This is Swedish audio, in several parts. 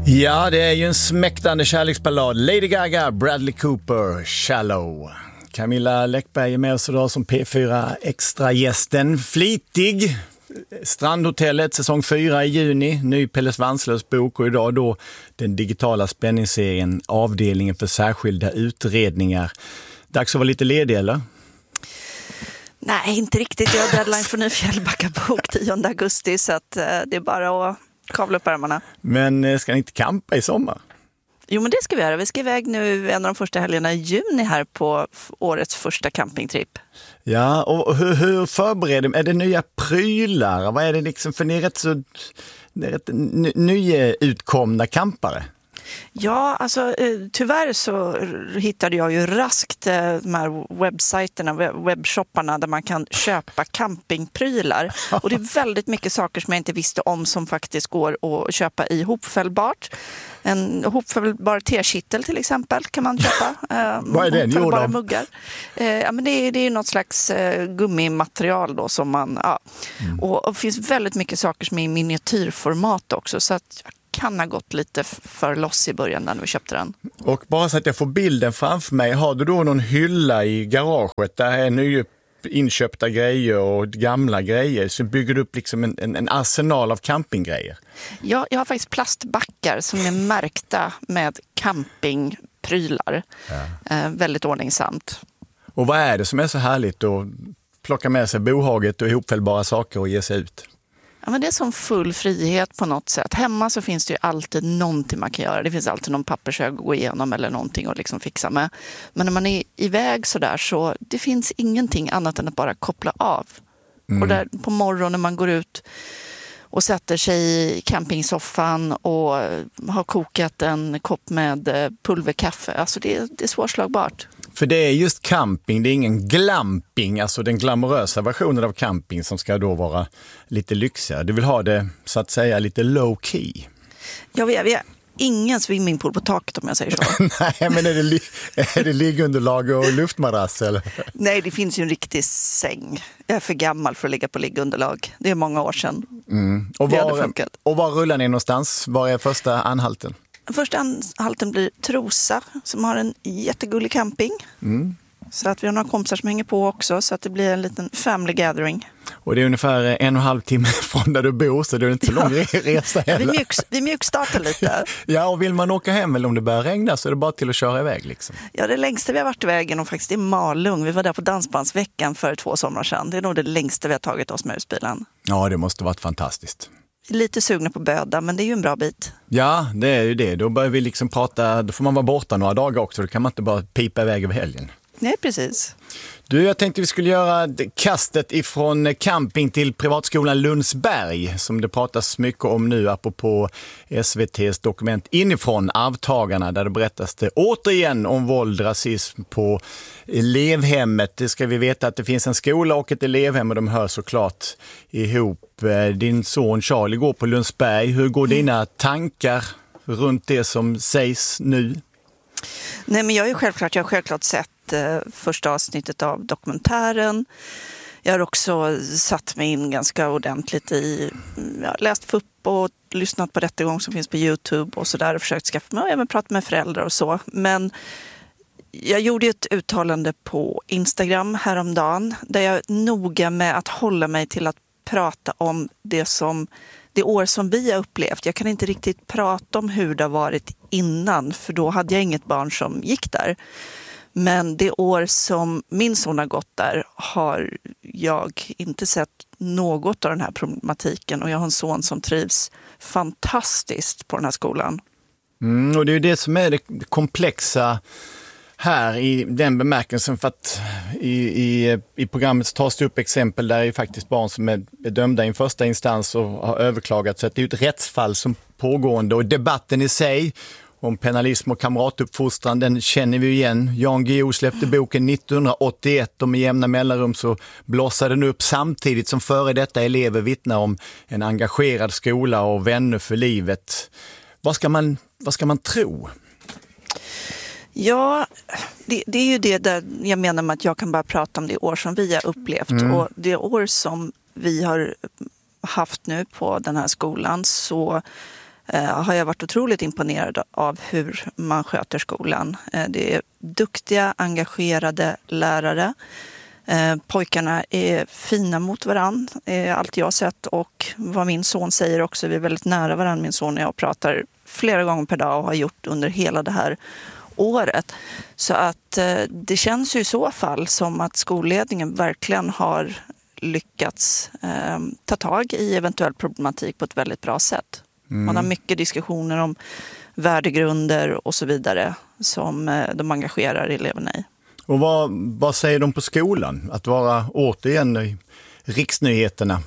Ja, det är ju en smäktande kärleksballad. Lady Gaga, Bradley Cooper, Shallow. Camilla Läckberg är med oss idag som P4 Extra-gästen. Flitig. Strandhotellet, säsong 4 i juni. Ny Pelle Svanslös bok och idag då den digitala spänningsserien Avdelningen för särskilda utredningar. Dags att vara lite ledig, eller? Nej, inte riktigt. Jag har deadline för ny Fjällbacka-bok 10 augusti så att det är bara att kavla upp ärmarna. Men ska ni inte campa i sommar? Jo, men det ska vi göra. Vi ska iväg nu en av de första helgerna i juni här på årets första campingtrip. Ja, och hur förbereder är det nya prylar? Vad är det liksom, för ni är rätt nyutkomna campare? Ja, alltså tyvärr så hittade jag ju raskt de här webbsajterna, webbshopparna där man kan köpa campingprylar. Och det är väldigt mycket saker som jag inte visste om som faktiskt går att köpa i hopfällbart. En hopfällbar tekittel till exempel kan man köpa. Vad är den gjord av? Muggar. Ja, men det är ju något slags gummimaterial då som man... Ja. Och det finns väldigt mycket saker som är i miniatyrformat också så att kan ha gått lite för loss i början när vi köpte den. Och bara så att jag får bilden framför mig, har du då någon hylla i garaget där är nya inköpta grejer och gamla grejer, så bygger du upp liksom en arsenal av campinggrejer? Ja, jag har faktiskt plastbackar som är märkta med campingprylar. Ja. Väldigt ordningsamt. Och vad är det som är så härligt att plocka med sig bohaget och ihopfällbara saker och ge sig ut? Ja, men det är som full frihet på något sätt. Hemma så finns det ju alltid någonting man kan göra. Det finns alltid någon pappershög att gå igenom eller någonting att liksom fixa med. Men när man är iväg så där så det finns ingenting annat än att bara koppla av. Och där på morgonen när man går ut och sätter sig i campingsoffan och har kokat en kopp med pulverkaffe. Alltså det är svårslagbart. För det är just camping, det är ingen glamping, alltså den glamorösa versionen av camping som ska då vara lite lyxigare. Du vill ha det så att säga lite low key. Ja, vi har ingen swimmingpool på taket om jag säger så. Nej, men är det liggunderlag och luftmadrass eller? Nej, det finns ju en riktig säng. Jag är för gammal för att ligga på liggunderlag. Det är många år sedan. Och var rullar ni någonstans? Var är första anhalten? Första anhalten blir Trosa som har en jättegullig camping. Så att vi har några kompisar som hänger på också så att det blir en liten family gathering. Och det är ungefär 1,5 timme från där du bor så det är inte så lång resa heller. Vi mjukstartar lite. Ja, och vill man åka hem eller om det börjar regna så är det bara till att köra iväg liksom. Ja, det längsta vi har varit iväg och faktiskt är Malung. Vi var där på Dansbandsveckan för 2 somrar sedan. Det är nog det längsta vi har tagit oss med husbilen. Ja, det måste varit fantastiskt. Lite sugna på Böda, men det är ju en bra bit. Ja, det är ju det. Då börjar vi liksom prata, då får man vara borta några dagar också. Då kan man inte bara pipa iväg över helgen. Nej, precis. Du, jag tänkte vi skulle göra kastet ifrån camping till privatskolan Lundsberg som det pratas mycket om nu apropå SVT:s dokument Inifrån Arvtagarna där det berättas det återigen om våld, rasism på elevhemmet. Det ska vi veta att det finns en skola och ett elevhem och de hör såklart ihop. Din son Charlie går på Lundsberg. Hur går dina tankar runt det som sägs nu? Nej, men jag har självklart sett första avsnittet av dokumentären. Jag har också satt mig in ganska ordentligt i, läst FUP och lyssnat på rättegång som finns på YouTube och sådär och försökt skaffa mig och även prata med föräldrar och så. Men jag gjorde ett uttalande på Instagram häromdagen där jag är noga med att hålla mig till att prata om det år som vi har upplevt. Jag kan inte riktigt prata om hur det har varit innan för då hade jag inget barn som gick där. Men det år som min son har gått där har jag inte sett något av den här problematiken och jag har en son som trivs fantastiskt på den här skolan. Och det är ju det som är det komplexa här i den bemärkelsen för att i programmet tas det upp exempel där är faktiskt barn som är dömda i en första instans och har överklagat så att det är ett rättsfall som pågående och debatten i sig om penalism och kamratuppfostran, den känner vi igen. Jan Guillou släppte boken 1981 och med jämna mellanrum så blossade den upp samtidigt som före detta elever vittnar om en engagerad skola och vänner för livet. Vad ska man tro? Ja, det är ju det där jag menar med att jag kan bara prata om det år som vi har upplevt och det år som vi har haft nu på den här skolan så har jag varit otroligt imponerad av hur man sköter skolan. Det är duktiga, engagerade lärare. Pojkarna är fina mot varann, allt jag har sett, och vad min son säger också. Vi är väldigt nära varann, min son och jag pratar flera gånger per dag och har gjort under hela det här året. Så att det känns ju i så fall som att skolledningen verkligen har lyckats ta tag i eventuell problematik på ett väldigt bra sätt. Man har mycket diskussioner om värdegrunder och så vidare som de engagerar eleverna i. Och vad säger de på skolan? Att vara återigen i riksnyheterna?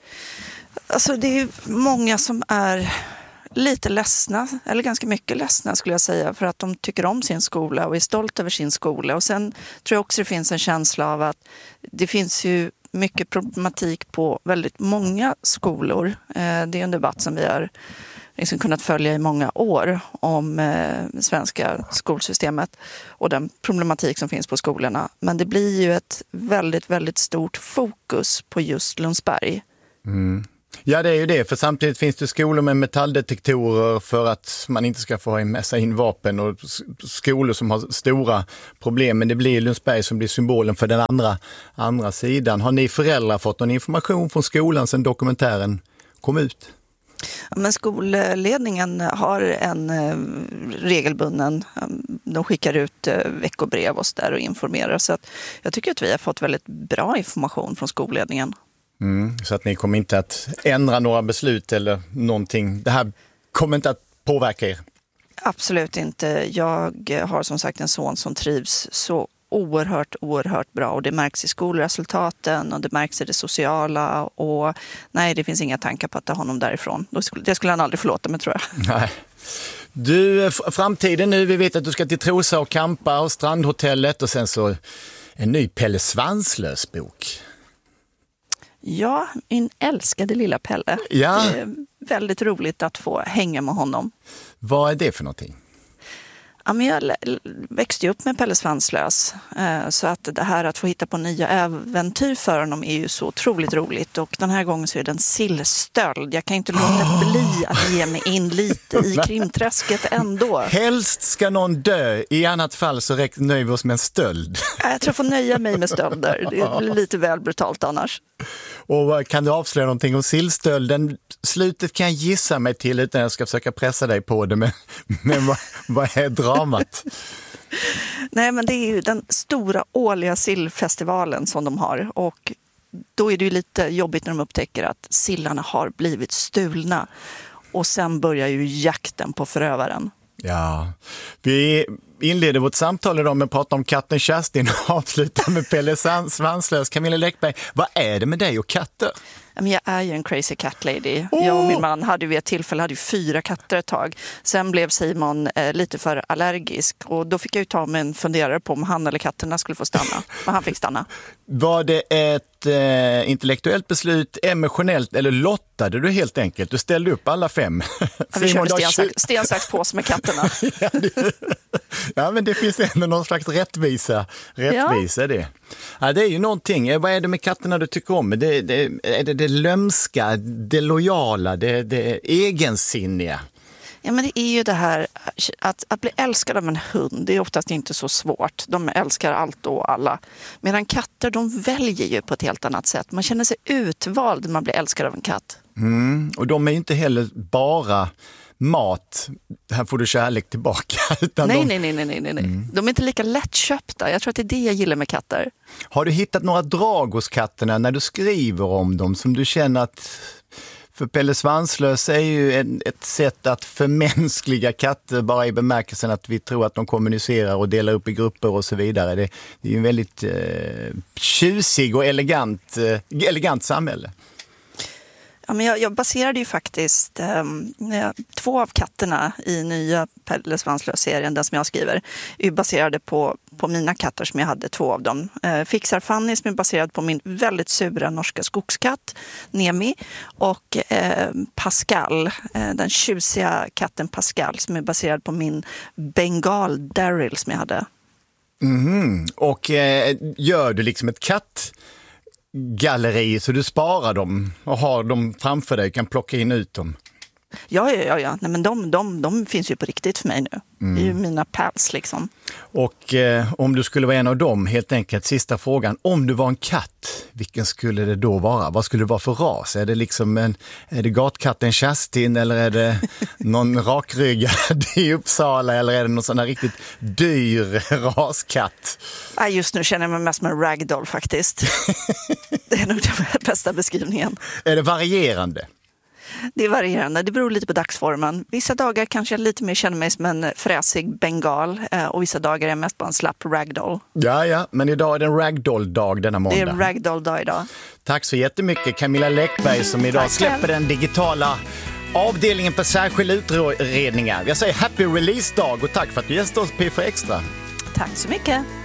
Alltså det är många som är lite ledsna, eller ganska mycket ledsna skulle jag säga, för att de tycker om sin skola och är stolt över sin skola. Och sen tror jag också det finns en känsla av att det finns ju mycket problematik på väldigt många skolor. Det är en debatt som vi har liksom kunnat följa i många år om svenska skolsystemet och den problematik som finns på skolorna. Men det blir ju ett väldigt, väldigt stort fokus på just Lundsberg. Mm. Ja, det är ju det. För samtidigt finns det skolor med metalldetektorer för att man inte ska få ha med sig in vapen, och skolor som har stora problem. Men det blir Lundsberg som blir symbolen för den andra sidan. Har ni föräldrar fått någon information från skolan sedan dokumentären kom ut? Men skolledningen har en regelbunden, de skickar ut veckobrev och så där och informerar. Så att jag tycker att vi har fått väldigt bra information från skolledningen. Så att ni kommer inte att ändra några beslut eller någonting. Det här kommer inte att påverka er? Absolut inte. Jag har som sagt en son som trivs så oerhört bra, och det märks i skolresultaten och det märks i det sociala, och nej, det finns inga tankar på att ta honom därifrån. Det skulle han aldrig förlåta mig, tror jag. Nej. Du, framtiden nu, vi vet att du ska till Trosa och campa och Strandhotellet, och sen så en ny Pelle Svanslös bok. Ja, min älskade lilla Pelle. Ja. Det är väldigt roligt att få hänga med honom. Vad är det för någonting? Ja, men jag växte upp med Pelle Svanslös, så att det här att få hitta på nya äventyr för honom är ju så otroligt roligt. Och den här gången så är det en sillstöld. Jag kan inte låta bli att ge mig in lite i krimträsket ändå. Helst ska någon dö, i annat fall så nöjer vi oss med en stöld. Jag tror jag får nöja mig med stölder. Det blir lite väl brutalt annars. Och kan du avslöja någonting om sillstölden? Slutet kan jag gissa mig till utan jag ska försöka pressa dig på det. Men vad är dramat? Nej, men det är ju den stora årliga sillfestivalen som de har. Och då är det ju lite jobbigt när de upptäcker att sillarna har blivit stulna. Och sen börjar ju jakten på förövaren. Ja, vi inleder vårt samtal idag med att prata om katten Kerstin och avslutar med Pelle Svanslös. Camilla Läckberg, vad är det med dig och katter? Jag är ju en crazy cat lady. Jag och min man hade vid ett tillfälle 4 katter ett tag. Sen blev Simon lite för allergisk, och då fick jag ju ta mig en funderare på om han eller katterna skulle få stanna. Men han fick stanna. Var det ett intellektuellt beslut, emotionellt, eller lottade du helt enkelt? Du ställde upp alla 5. Vi körde sten, sax, påse med katterna. Ja, men det finns ändå någon slags rättvisa det. Ja, det är ju någonting. Vad är det med katterna du tycker om? Är det lömska, det lojala, det egensinniga? Ja, men det är ju det här att bli älskad av en hund, det är oftast inte så svårt. De älskar allt och alla. Medan katter, de väljer ju på ett helt annat sätt. Man känner sig utvald när man blir älskad av en katt. Och de är inte heller bara mat, här får du kärlek tillbaka. Utan nej. De är inte lika lättköpta. Jag tror att det är det jag gillar med katter. Har du hittat några drag hos katterna när du skriver om dem som du känner att... För Pelle Svanslös är ju ett sätt att förmänskliga katter, bara i bemärkelsen att vi tror att de kommunicerar och delar upp i grupper och så vidare. Det är ju en väldigt tjusig och elegant samhälle. Ja, men jag baserade ju faktiskt 2 av katterna i nya Pelle Svanslös-serien, den som jag skriver, är baserade på mina katter som jag hade 2 av dem. Fixar Fanny som är baserad på min väldigt sura norska skogskatt, Nemi, och Pascal, den tjusiga katten Pascal som är baserad på min bengal Daryl som jag hade. Och gör du liksom ett kattgalleri så du sparar dem och har dem framför dig, kan plocka in ut dem? Ja. Nej, men de finns ju på riktigt för mig nu. Det är ju mina pals liksom. Och om du skulle vara en av dem, helt enkelt, sista frågan. Om du var en katt, vilken skulle det då vara? Vad skulle det vara för ras? Är det liksom är det gatkatten Kerstin eller är det någon rakryggad i Uppsala eller är det någon sån här riktigt dyr raskatt? Ja, just nu känner jag mig mest som en ragdoll faktiskt. Det är nog den bästa beskrivningen. Är det varierande? Det är varierande, det beror lite på dagsformen. Vissa dagar kanske jag lite mer känner mig som en fräsig bengal och vissa dagar är jag mest bara en slapp ragdoll. Ja, men idag är det en ragdoll-dag denna måndag. Det är en ragdoll-dag idag. Tack så jättemycket Camilla Läckberg som idag släpper den digitala avdelningen för särskilda utredningar. Jag säger happy release-dag och tack för att du gästade oss på P4 Extra. Tack så mycket.